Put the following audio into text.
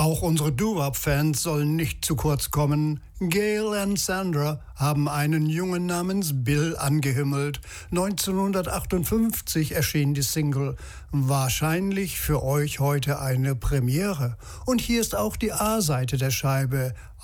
Auch unsere Doo-Wop-Fans sollen nicht zu kurz kommen. Gail und Sandra haben einen Jungen namens Bill angehimmelt. 1958 erschien die Single. Wahrscheinlich für euch heute eine Premiere. Und hier ist auch die A-Seite der Scheibe.